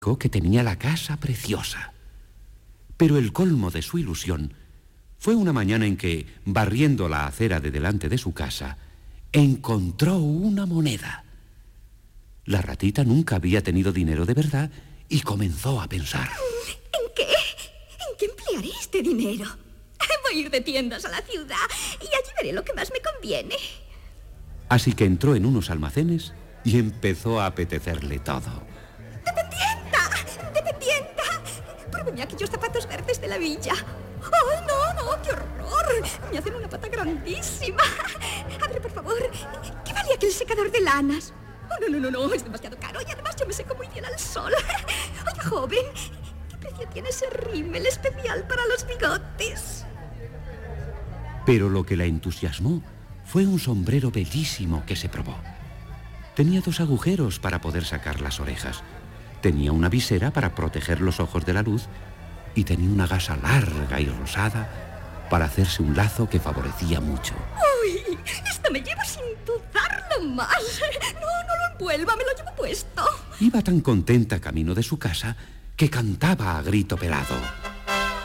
que tenía la casa preciosa. Pero el colmo de su ilusión fue una mañana en que, barriendo la acera de delante de su casa, encontró una moneda. La ratita nunca había tenido dinero de verdad y comenzó a pensar: ¿En qué emplearé este dinero? Voy a ir de tiendas a la ciudad y allí veré lo que más me conviene. Así que entró en unos almacenes y empezó a apetecerle todo. ¡Dependienta! ¡Dependienta! Pruébeme aquellos zapatos verdes de la villa. ¡Ay, no! ¡Qué horror! Me hacen una pata grandísima. A ver, por favor, ¿qué vale aquel secador de lanas? Oh, no, es demasiado caro y además yo me seco muy bien al sol. Oiga, joven, ¿qué precio tiene ese rímel especial para los bigotes? Pero lo que la entusiasmó fue un sombrero bellísimo que se probó. Tenía 2 agujeros para poder sacar las orejas. Tenía una visera para proteger los ojos de la luz y tenía una gasa larga y rosada para hacerse un lazo que favorecía mucho. ¡Uy! Esto me lleva sin dudarlo más. No lo envuelva, me lo llevo puesto. Iba tan contenta camino de su casa que cantaba a grito pelado.